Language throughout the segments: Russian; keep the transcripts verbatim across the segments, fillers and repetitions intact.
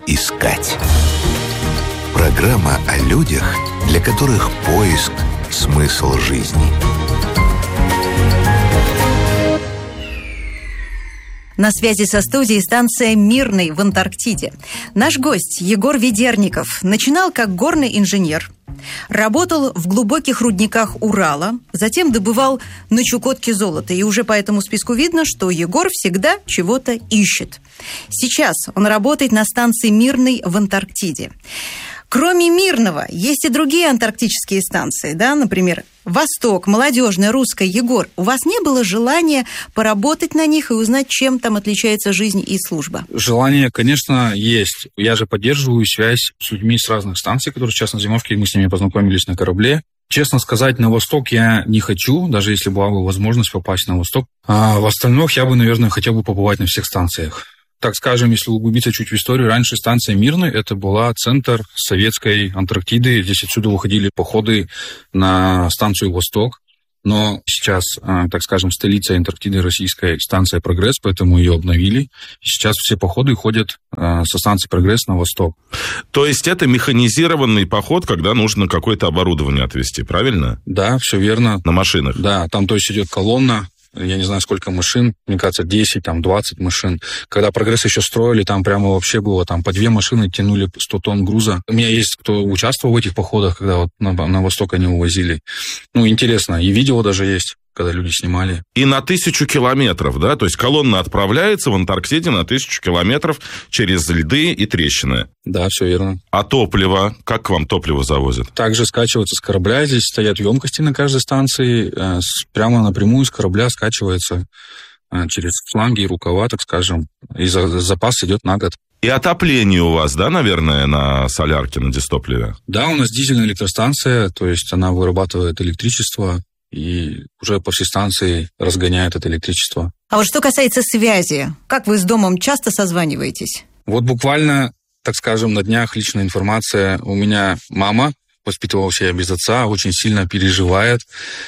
искать. Программа о людях, для которых поиск – смысл жизни. На связи со студией станция «Мирный» в Антарктиде. Наш гость Егор Ведерников начинал как горный инженер. Работал в глубоких рудниках Урала, затем добывал на Чукотке золото. И уже по этому списку видно, что Егор всегда чего-то ищет. Сейчас он работает на станции «Мирный» в Антарктиде. Кроме Мирного, есть и другие антарктические станции, да, например, Восток, Молодежная, Русская. Егор, у вас не было желания поработать на них и узнать, чем там отличается жизнь и служба? Желание, конечно, есть. Я же поддерживаю связь с людьми с разных станций, которые сейчас на зимовке, мы с ними познакомились на корабле. Честно сказать, на Восток я не хочу, даже если была бы возможность попасть на Восток. А в остальных я бы, наверное, хотел бы побывать на всех станциях. Так скажем, если углубиться чуть в историю, раньше станция Мирный — это была центр советской Антарктиды. Здесь отсюда выходили походы на станцию Восток. Но сейчас, так скажем, столица Антарктиды — российская станция Прогресс, поэтому ее обновили. И сейчас все походы ходят со станции Прогресс на Восток. То есть это механизированный поход, когда нужно какое-то оборудование отвезти, правильно? Да, все верно. На машинах? Да, там то есть идет колонна. Я не знаю, сколько машин, мне кажется, десять, там, двадцать машин. Когда Прогресс еще строили, там прямо вообще было, там, по две машины тянули сто тонн груза. У меня есть кто участвовал в этих походах, когда вот на, на Восток они увозили. Ну, интересно, и видео даже есть, когда люди снимали. И на тысячу километров, да? То есть колонна отправляется в Антарктиде на тысячу километров через льды и трещины. Да, все верно. А топливо? Как к вам топливо завозят? Также скачивается с корабля. Здесь стоят емкости на каждой станции. Прямо напрямую с корабля скачивается через фланги и рукава, так скажем. И запас идет на год. И отопление у вас, да, наверное, на солярке, на дистопливе? Да, у нас дизельная электростанция, то есть она вырабатывает электричество и уже по всей станции разгоняет это электричество. А вот что касается связи, как вы с домом часто созваниваетесь? Вот буквально, так скажем, на днях личная информация. У меня мама, воспитывалась я без отца, очень сильно переживает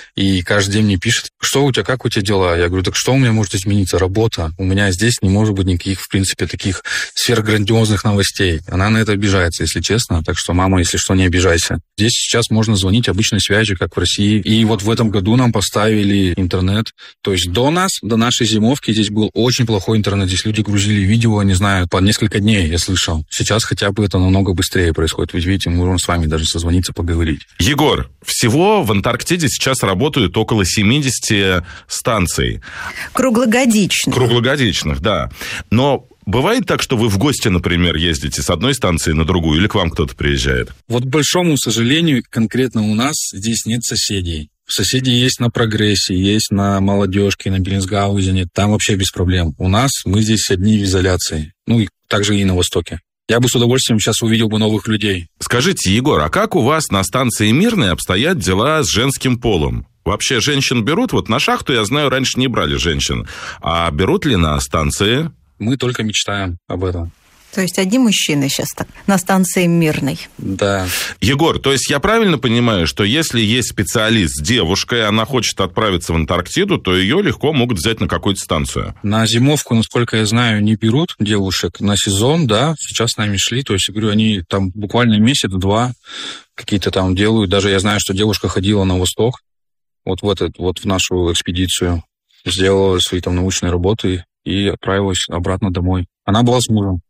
и каждый день мне пишет: что у тебя, как у тебя дела? Я говорю: так что у меня может измениться? Работа. У меня здесь не может быть никаких, в принципе, таких сверхграндиозных новостей. Она на это обижается, если честно. Так что, мама, если что, не обижайся. Здесь сейчас можно звонить обычной связью, как в России. И вот в этом году нам поставили интернет. То есть до нас, до нашей зимовки, здесь был очень плохой интернет. Здесь люди грузили видео, не знаю, по несколько дней, я слышал. Сейчас хотя бы это намного быстрее происходит. Ведь видите, мы можем с вами даже созвониться, поговорить. Егор, всего в Антарктиде сейчас работают около семьдесят станций. Круглогодичных. Круглогодичных, да. Но бывает так, что вы в гости, например, ездите с одной станции на другую, или к вам кто-то приезжает? Вот, к большому сожалению, конкретно у нас здесь нет соседей. Соседи есть на Прогрессе, есть на Молодежке, на Беллинсгаузене. Там вообще без проблем. У нас мы здесь одни в изоляции. Ну, и также и на Востоке. Я бы с удовольствием сейчас увидел бы новых людей. Скажите, Егор, а как у вас на станции Мирной обстоят дела с женским полом? Вообще женщин берут? Вот на шахту, я знаю, раньше не брали женщин. А берут ли на станции? Мы только мечтаем об этом. То есть одни мужчины сейчас так на станции Мирной. Да. Егор, то есть я правильно понимаю, что если есть специалист с девушкой, она хочет отправиться в Антарктиду, то ее легко могут взять на какую-то станцию? На зимовку, насколько я знаю, не берут девушек. На сезон, да, сейчас с нами шли. То есть, я говорю, они там буквально месяц-два какие-то там делают. Даже я знаю, что девушка ходила на Восток, вот в, этот, вот в нашу экспедицию, сделала свои там научные работы и отправилась обратно домой. Она была с мужем.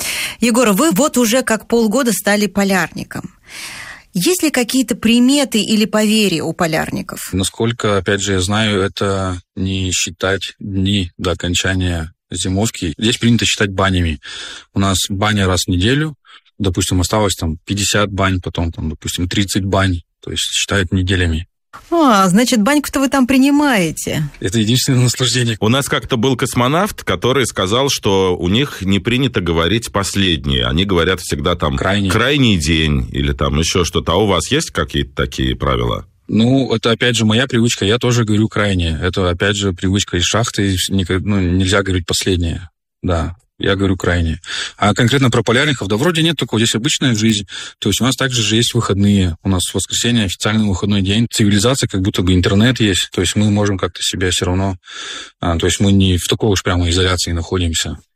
Егор, вы вот уже как полгода стали полярником. Есть ли какие-то приметы или поверья у полярников? Насколько, опять же, я знаю, это не считать дни до окончания зимовки. Здесь принято считать банями. У нас баня раз в неделю. Допустим, осталось там пятьдесят бань, потом, там, допустим, тридцать бань. То есть считают неделями. А, значит, баньку-то вы там принимаете. Это единственное наслаждение. У нас как-то был космонавт, который сказал, что у них не принято говорить последние. Они говорят всегда там крайний, крайний день или там еще что-то. А у вас есть какие-то такие правила? Ну, это, опять же, моя привычка. Я тоже говорю крайнее. Это, опять же, привычка из шахты. Ну, нельзя говорить последнее. Да. Я говорю крайне. А конкретно про полярников, да вроде нет такого, здесь обычная жизнь. То есть у нас также же есть выходные. У нас в воскресенье официальный выходной день. Цивилизация, как будто бы интернет есть. То есть мы можем как-то себя все равно... А, то есть мы не в такой уж прямо изоляции находимся.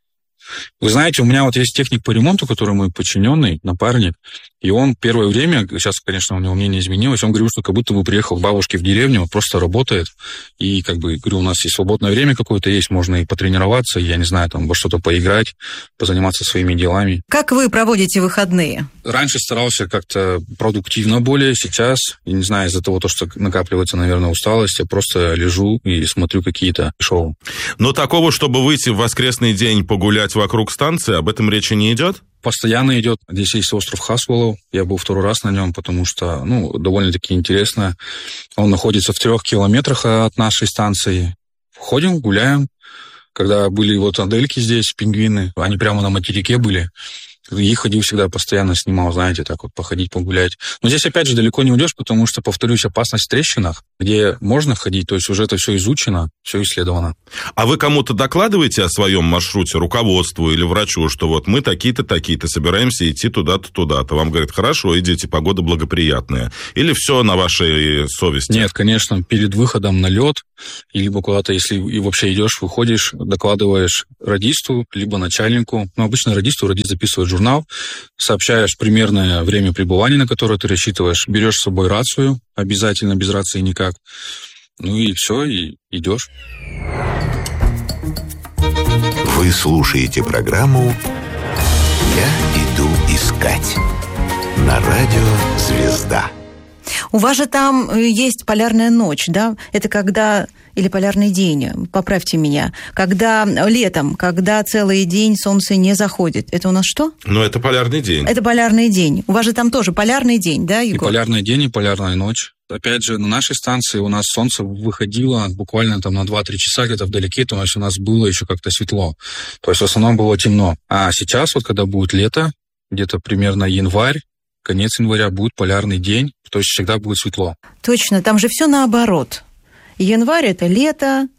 Вы знаете, у меня вот есть техник по ремонту, который мой подчиненный, напарник, и он первое время, сейчас, конечно, у него мнение изменилось, он говорил, что как будто бы приехал к бабушке в деревню, вот просто работает, и как бы, говорю, у нас и свободное время какое-то есть, можно и потренироваться, я не знаю, там, во что-то поиграть, позаниматься своими делами. Как вы проводите выходные? Раньше старался как-то продуктивно более, сейчас, я не знаю, из-за того, что накапливается, наверное, усталость, я просто лежу и смотрю какие-то шоу. Но такого, чтобы выйти в воскресный день погулять вокруг станции, об этом речи не идет? Постоянно идет. Здесь есть остров Хасвеллоу. Я был второй раз на нем, потому что, ну, довольно-таки интересно. Он находится в трех километрах от нашей станции. Ходим, гуляем. Когда были вот адельки здесь, пингвины, они прямо на материке были. Их ходил всегда, постоянно снимал, знаете, так вот походить, погулять. Но здесь, опять же, далеко не уйдешь, потому что, повторюсь, опасность в трещинах, где можно ходить, то есть уже это все изучено, все исследовано. А вы кому-то докладываете о своем маршруте, руководству или врачу, что вот мы такие-то, такие-то, собираемся идти туда-то, туда-то? Вам говорят, хорошо, идите, погода благоприятная. Или все на вашей совести? Нет, конечно, перед выходом на лед, либо куда-то, если и вообще идешь, выходишь, докладываешь радисту, либо начальнику. Ну, обычно радисту, радист записывает журнал, сообщаешь примерное время пребывания, на которое ты рассчитываешь, берешь с собой рацию, обязательно, без рации никак. Ну и все, и идешь. Вы слушаете программу «Я иду искать» на радио «Звезда». У вас же там есть полярная ночь, да? Это когда... Или полярный день, поправьте меня. Когда летом, когда целый день солнце не заходит. Это у нас что? Ну, это полярный день. Это полярный день. У вас же там тоже полярный день, да, Егор? И полярный день, и полярная ночь. Опять же, на нашей станции у нас солнце выходило буквально там на два-три часа где-то вдалеке, то есть у нас было еще как-то светло. То есть в основном было темно. А сейчас, вот когда будет лето, где-то примерно январь, конец января будет полярный день, то есть всегда будет светло. Точно, там же все наоборот. Январь – это лето,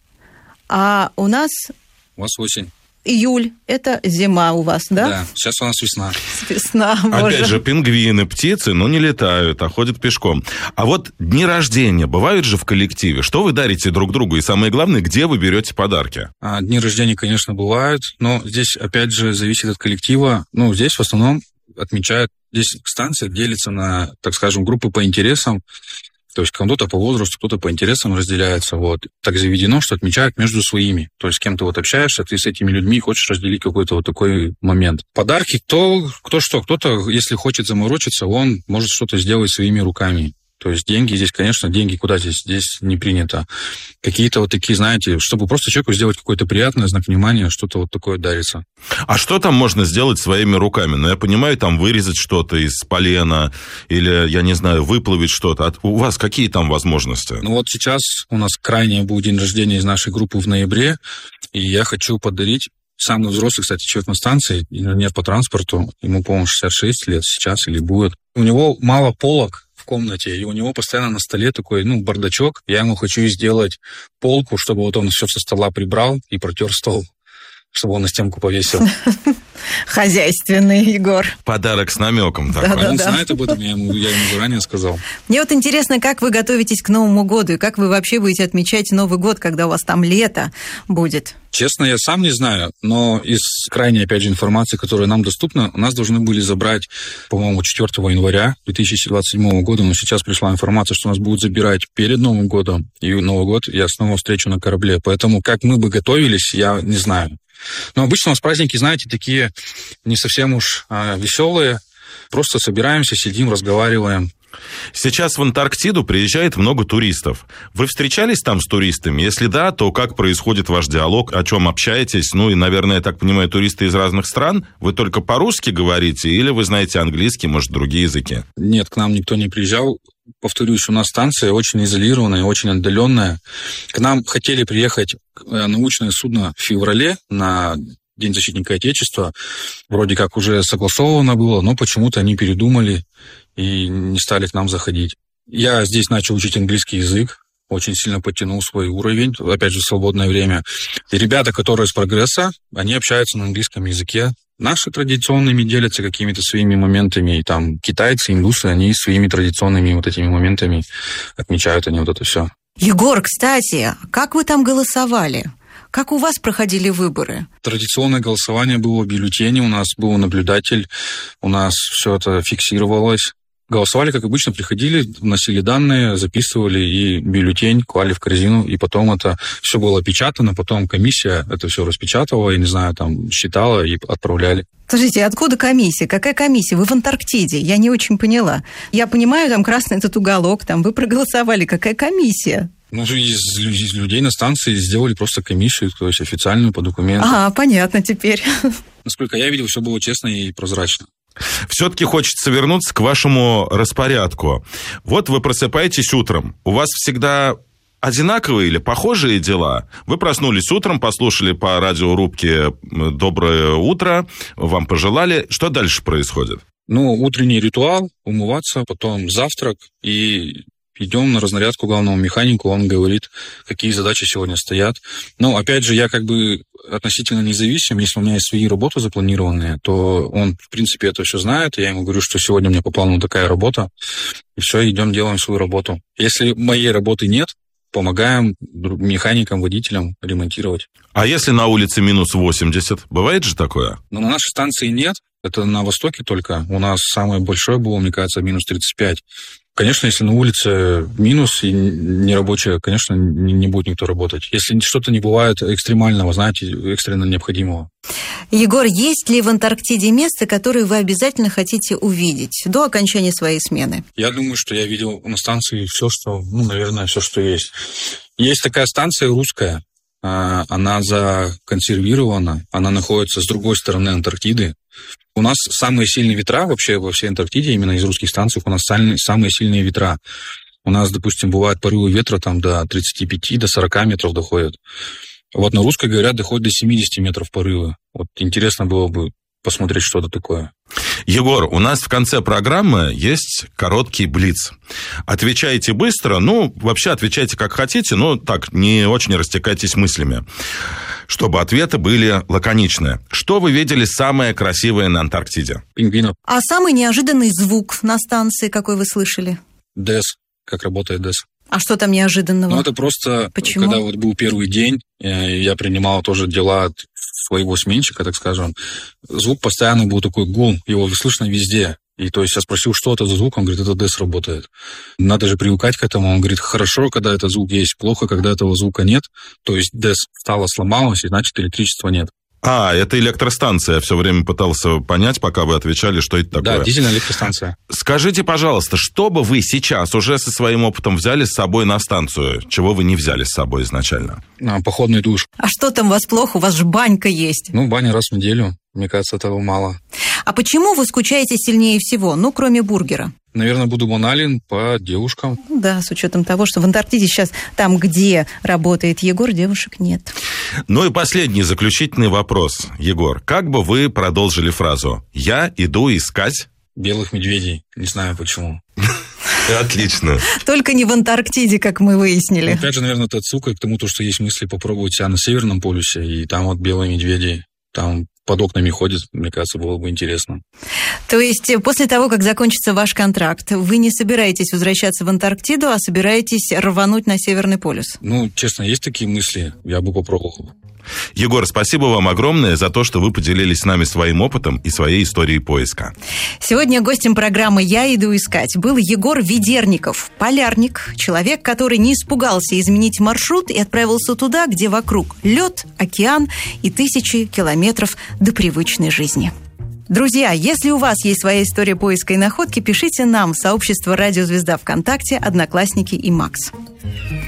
а у нас... У вас осень. Июль – это зима у вас, да? Да, сейчас у нас весна. Весна, боже. Опять же, пингвины, птицы, ну, не летают, а ходят пешком. А вот дни рождения бывают же в коллективе? Что вы дарите друг другу? И самое главное, где вы берете подарки? А, дни рождения, конечно, бывают, но здесь, опять же, зависит от коллектива. Ну, здесь в основном отмечают, здесь станция делится на, так скажем, группы по интересам. То есть кто-то по возрасту, кто-то по интересам разделяется. Вот. Так заведено, что отмечают между своими. То есть с кем ты вот общаешься, ты с этими людьми хочешь разделить какой-то вот такой момент. Подарки, кто, кто что. Кто-то, если хочет заморочиться, он может что-то сделать своими руками. То есть деньги здесь, конечно, деньги куда здесь? Здесь не принято. Какие-то вот такие, знаете, чтобы просто человеку сделать какой-то приятный знак внимания, что-то вот такое дарится. А что там можно сделать своими руками? Ну, я понимаю, там вырезать что-то из полена или, я не знаю, выплавить что-то. У вас какие там возможности? Ну, вот сейчас у нас крайний будет день рождения из нашей группы в ноябре, и я хочу подарить самый взрослый, кстати, человек на станции, инженер по транспорту, ему, по-моему, шестьдесят шесть лет сейчас или будет. У него мало полок в комнате, и у него постоянно на столе такой, ну, бардачок. Я ему хочу сделать полку, чтобы вот он все со стола прибрал и протер стол, чтобы он на стенку повесил. Хозяйственный, Егор. Подарок с намеком такой. Да, да, Он да. знает об этом, я ему, я ему заранее сказал. Мне вот интересно, как вы готовитесь к Новому году, и как вы вообще будете отмечать Новый год, когда у вас там лето будет? Честно, я сам не знаю, но из крайней, опять же, информации, которая нам доступна, у нас должны были забрать, по-моему, четвёртого января две тысячи двадцать седьмого года, но сейчас пришла информация, что нас будут забирать перед Новым годом, и Новый год я снова встречу на корабле. Поэтому как мы бы готовились, я не знаю. Но обычно у нас праздники, знаете, такие не совсем уж а, веселые. Просто собираемся, сидим, разговариваем. Сейчас в Антарктиду приезжает много туристов. Вы встречались там с туристами? Если да, то как происходит ваш диалог, о чем общаетесь? Ну и, наверное, я так понимаю, туристы из разных стран? Вы только по-русски говорите или вы знаете английский, может, другие языки? Нет, к нам никто не приезжал. Повторюсь, у нас станция очень изолированная, очень отдаленная. К нам хотели приехать научное судно в феврале на День защитника Отечества. Вроде как уже согласовано было, но почему-то они передумали и не стали к нам заходить. Я здесь начал учить английский язык, очень сильно подтянул свой уровень, опять же, в свободное время. И ребята, которые из прогресса, они общаются на английском языке. Наши традиционными делятся какими-то своими моментами, и там китайцы, индусы, они своими традиционными вот этими моментами отмечают они вот это все. Егор, кстати, как вы там голосовали? Как у вас проходили выборы? Традиционное голосование было в бюллетене, у нас был наблюдатель, у нас все это фиксировалось. Голосовали, как обычно, приходили, вносили данные, записывали и бюллетень клали в корзину, и потом это все было опечатано, потом комиссия это все распечатывала, я не знаю, там, считала и отправляли. Скажите, откуда комиссия? Какая комиссия? Вы в Антарктиде? Я не очень поняла. Я понимаю, там красный этот уголок, там вы проголосовали. Какая комиссия? Ну, из, из людей на станции сделали просто комиссию, то есть официальную по документам. А, понятно теперь. Насколько я видел, все было честно и прозрачно. Все-таки хочется вернуться к вашему распорядку. Вот вы просыпаетесь утром. У вас всегда одинаковые или похожие дела? Вы проснулись утром, послушали по радиорубке «Доброе утро», вам пожелали. Что дальше происходит? Ну, утренний ритуал, умываться, потом завтрак и... Идем на разнарядку главному механику, он говорит, какие задачи сегодня стоят. Но, опять же, я как бы относительно независим. Если у меня есть свои работы запланированные, то он, в принципе, это все знает. Я ему говорю, что сегодня у меня по плану такая работа. И все, идем, делаем свою работу. Если моей работы нет, помогаем механикам, водителям ремонтировать. А если на улице минус восемьдесят? Бывает же такое? Но на нашей станции нет. Это на востоке только. У нас самое большое было, мне кажется, минус тридцать пять. Конечно, если на улице минус и нерабочая, конечно, не будет никто работать. Если что-то не бывает экстремального, знаете, экстренно необходимого. Егор, есть ли в Антарктиде место, которое вы обязательно хотите увидеть до окончания своей смены? Я думаю, что я видел на станции все, что, ну, наверное, все, что есть. Есть такая станция русская, она законсервирована, она находится с другой стороны Антарктиды. У нас самые сильные ветра вообще во всей Антарктиде, именно из русских станций, у нас самые сильные ветра. У нас, допустим, бывают порывы ветра там до тридцати пяти, до сорока метров доходят. Вот на русской, говорят, доходит до семидесяти метров порывы. Вот интересно было бы посмотреть что-то такое. Егор, у нас в конце программы есть короткий блиц. Отвечайте быстро, ну, вообще отвечайте как хотите, но так, не очень растекайтесь мыслями, чтобы ответы были лаконичные. Что вы видели самое красивое на Антарктиде? Пингвинов. А самый неожиданный звук на станции, какой вы слышали? ДЭС, как работает ДЭС. А что там неожиданного? Ну, это просто, Почему? Когда вот был первый день, я принимал тоже дела от своего сменщика, так скажем, звук постоянно был такой гул, его слышно везде. И то есть я спросил, что это за звук, он говорит, это ДЭС работает. Надо же привыкать к этому. Он говорит, хорошо, когда этот звук есть, плохо, когда этого звука нет. То есть ДЭС встала, сломалась, и значит электричества нет. А, это электростанция. Я все время пытался понять, пока вы отвечали, что это такое. Да, дизельная электростанция. Скажите, пожалуйста, что бы вы сейчас уже со своим опытом взяли с собой на станцию, чего вы не взяли с собой изначально? А, походный душ. А что там у вас плохо? У вас же банька есть. Ну, баня раз в неделю. Мне кажется, этого мало. А почему вы скучаете сильнее всего, ну, кроме бургера? Наверное, буду банален по девушкам. Да, с учетом того, что в Антарктиде сейчас, там, где работает Егор, девушек нет. Ну и последний, заключительный вопрос. Егор, как бы вы продолжили фразу «Я иду искать...» Белых медведей. Не знаю почему. Отлично. Только не в Антарктиде, как мы выяснили. Опять же, наверное, это отсылка к тому, что есть мысли попробовать себя на Северном полюсе, и там вот белые медведи, там под окнами ходят, мне кажется, было бы интересно. То есть после того, как закончится ваш контракт, вы не собираетесь возвращаться в Антарктиду, а собираетесь рвануть на Северный полюс? Ну, честно, есть такие мысли, я бы попробовал. Егор, спасибо вам огромное за то, что вы поделились с нами своим опытом и своей историей поиска. Сегодня гостем программы «Я иду искать» был Егор Ведерников, полярник, человек, который не испугался изменить маршрут и отправился туда, где вокруг лед, океан и тысячи километров до привычной жизни. Друзья, если у вас есть своя история поиска и находки, пишите нам в сообщество «Радио Звезда» ВКонтакте, Одноклассники и Макс.